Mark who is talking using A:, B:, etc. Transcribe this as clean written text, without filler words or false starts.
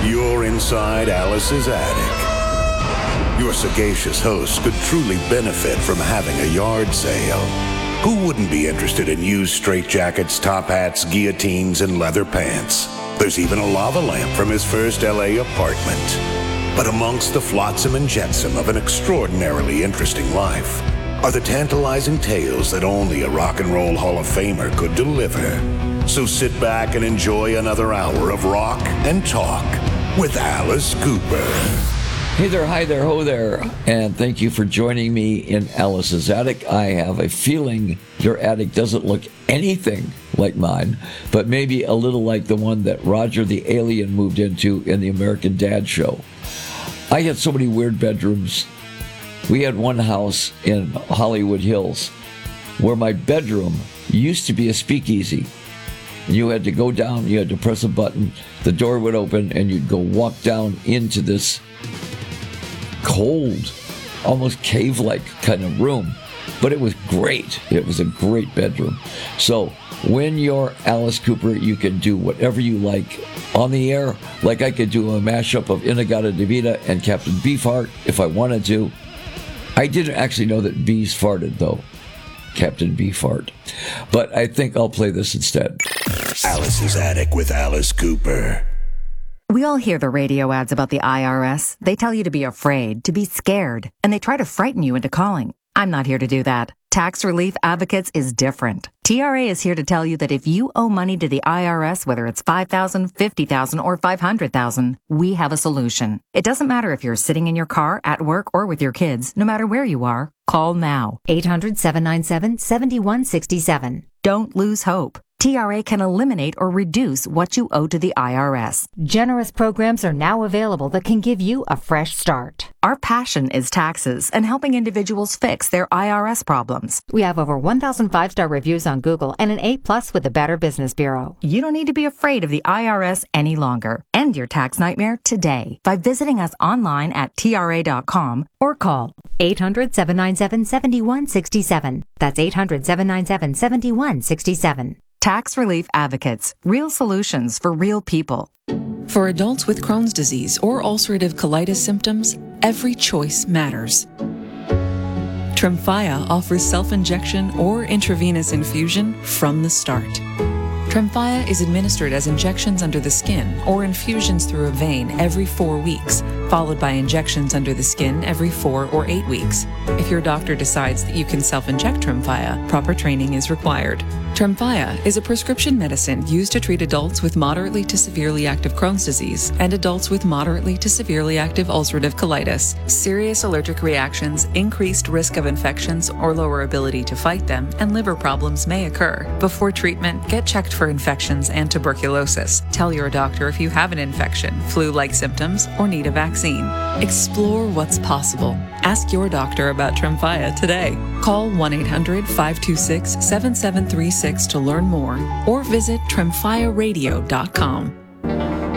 A: You're inside Alice's attic. Your sagacious host could truly benefit from having a yard sale. Who wouldn't be interested in used straitjackets, top hats, guillotines, and leather pants? There's even a lava lamp from his first LA apartment. But amongst the flotsam and jetsam of an extraordinarily interesting life are the tantalizing tales that only a rock and roll Hall of Famer could deliver. So sit back and enjoy another hour of rock and talk with Alice Cooper.
B: Hey there, hi there, ho there, and thank you for joining me in Alice's attic. I have a feeling your attic doesn't look anything like mine, but maybe a little like the one that Roger the Alien moved into in the American Dad show. I had so many weird bedrooms. We had one house in Hollywood Hills where my bedroom used to be a speakeasy. You had to go down, you had to press a button, the door would open, and you'd go walk down into this cold, almost cave-like kind of room. But it was great. It was a great bedroom. So when you're Alice Cooper, you can do whatever you like on the air. Like I could do a mashup of In-A-Gadda-Da-Vida and Captain Beefheart if I wanted to. I didn't actually know that bees farted, though. Captain Beefheart. But I think I'll play this instead.
A: Alice's Attic with Alice Cooper.
C: We all hear the radio ads about the IRS. They tell you to be afraid, to be scared, and they try to frighten you into calling. I'm not here to do that. Tax Relief Advocates is different. TRA is here to tell you that if you owe money to the IRS, whether it's $5,000, $50,000, or $500,000, we have a solution. It doesn't matter if you're sitting in your car, at work, or with your kids. No matter where you are, call now.
D: 800-797-7167.
C: Don't lose hope. TRA can eliminate or reduce what you owe to the IRS.
D: Generous programs are now available that can give you a fresh start.
C: Our passion is taxes and helping individuals fix their IRS problems.
D: We have over 1,000 5-star reviews on Google and an A+ with the Better Business Bureau.
C: You don't need to be afraid of the IRS any longer. End your tax nightmare today by visiting us online at TRA.com or call
D: 800-797-7167. That's 800-797-7167.
C: Tax Relief Advocates. Real solutions for real people.
E: For adults with Crohn's disease or ulcerative colitis symptoms, every choice matters. Tremfya offers self-injection or intravenous infusion from the start. Tremfya is administered as injections under the skin or infusions through a vein every 4 weeks, followed by injections under the skin every 4 or 8 weeks. If your doctor decides that you can self-inject Tremfya, proper training is required. Tremfya is a prescription medicine used to treat adults with moderately to severely active Crohn's disease and adults with moderately to severely active ulcerative colitis. Serious allergic reactions, increased risk of infections or lower ability to fight them, and liver problems may occur. Before treatment, get checked for infections and tuberculosis. Tell your doctor if you have an infection, flu-like symptoms, or need a vaccine. Explore what's possible. Ask your doctor about Tremfya today. Call 1-800-526-7736 to learn more or visit tremfyaradio.com.